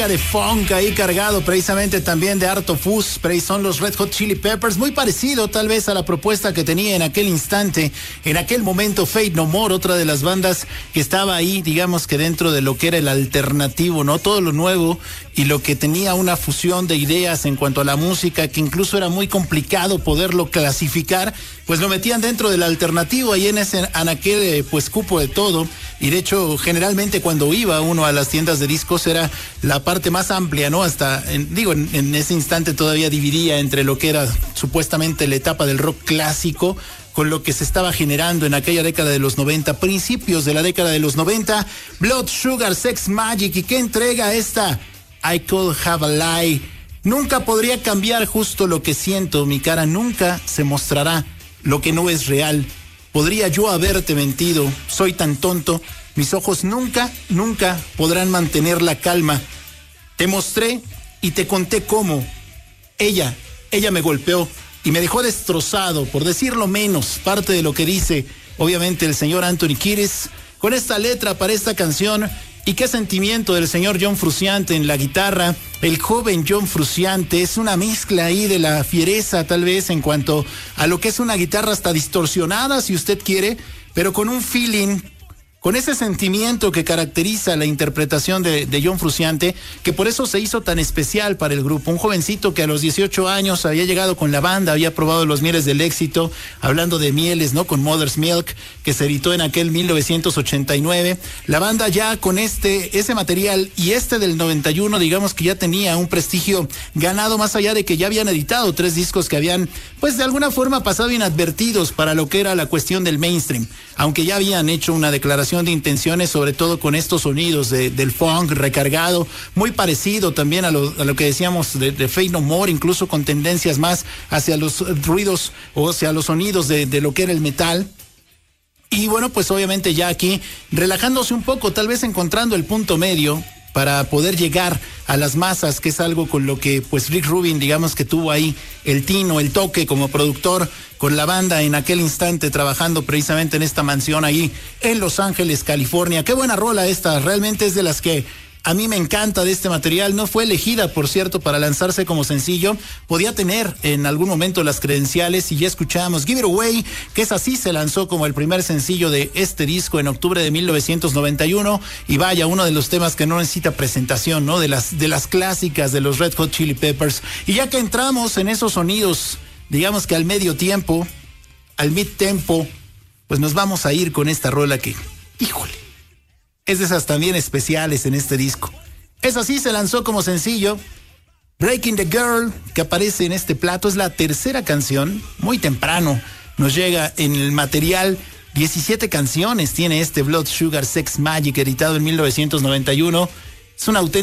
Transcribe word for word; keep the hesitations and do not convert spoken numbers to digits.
de funk ahí cargado precisamente también de harto fuzz, pero son los Red Hot Chili Peppers, muy parecido tal vez a la propuesta que tenía en aquel instante, en aquel momento Faith No More, otra de las bandas que estaba ahí, digamos que dentro de lo que era el alternativo, ¿no? Todo lo nuevo y lo que tenía una fusión de ideas en cuanto a la música, que incluso era muy complicado poderlo clasificar, pues lo metían dentro del alternativo ahí en ese, en aquel pues cupo de todo, y de hecho generalmente cuando iba uno a las tiendas de discos era la parte más amplia, ¿no? Hasta, en, digo, en, en ese instante todavía dividía entre lo que era supuestamente la etapa del rock clásico con lo que se estaba generando en aquella década de los noventa, principios de la década de los noventa, Blood Sugar Sex Magik. ¿Y qué entrega esta? I Could Have a Lie. Nunca podría cambiar justo lo que siento, mi cara nunca se mostrará lo que no es real. Podría yo haberte mentido, soy tan tonto, mis ojos nunca, nunca podrán mantener la calma. Te mostré y te conté cómo. Ella, ella me golpeó y me dejó destrozado, por decirlo menos, parte de lo que dice, obviamente, el señor Anthony Kiedis, con esta letra para esta canción. Y qué sentimiento del señor John Frusciante en la guitarra, el joven John Frusciante, es una mezcla ahí de la fiereza tal vez en cuanto a lo que es una guitarra hasta distorsionada si usted quiere, pero con un feeling, con ese sentimiento que caracteriza la interpretación de, de John Frusciante, que por eso se hizo tan especial para el grupo. Un jovencito que a los dieciocho años había llegado con la banda, había probado los mieles del éxito, hablando de mieles, ¿no? Con Mother's Milk, que se editó en aquel mil novecientos ochenta y nueve. La banda ya con este, ese material y este del noventa y uno, digamos que ya tenía un prestigio ganado, más allá de que ya habían editado tres discos que habían, pues de alguna forma pasado inadvertidos para lo que era la cuestión del mainstream, aunque ya habían hecho una declaración de intenciones, sobre todo con estos sonidos de, del funk recargado, muy parecido también a lo, a lo que decíamos de, de Faith No More, incluso con tendencias más hacia los ruidos o hacia los sonidos de, de lo que era el metal. Y bueno, pues obviamente ya aquí relajándose un poco, tal vez encontrando el punto medio para poder llegar a las masas, que es algo con lo que pues Rick Rubin, digamos que tuvo ahí el tino, el toque como productor con la banda en aquel instante, trabajando precisamente en esta mansión ahí en Los Ángeles, California. Qué buena rola esta, realmente es de las que a mí me encanta de este material. No fue elegida, por cierto, para lanzarse como sencillo. Podía tener en algún momento las credenciales, y ya escuchábamos Give It Away, que es así, se lanzó como el primer sencillo de este disco en octubre de mil novecientos noventa y uno. Y vaya, uno de los temas que no necesita presentación, ¿no? De las, de las clásicas de los Red Hot Chili Peppers. Y ya que entramos en esos sonidos, digamos que al medio tiempo, al mid tempo, pues nos vamos a ir con esta rola que, híjole, es de esas también especiales en este disco. Es así, se lanzó como sencillo. Breaking the Girl, que aparece en este plato, es la tercera canción, muy temprano. Nos llega en el material, diecisiete canciones tiene este Blood Sugar Sex Magik, editado en mil novecientos noventa y uno. Es una auténtica